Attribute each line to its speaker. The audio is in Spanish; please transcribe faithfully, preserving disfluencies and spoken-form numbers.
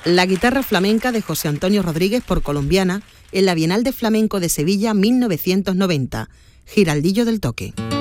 Speaker 1: La guitarra flamenca de José Antonio Rodríguez por Colombiana en la Bienal de Flamenco de Sevilla mil novecientos noventa, Giraldillo del Toque.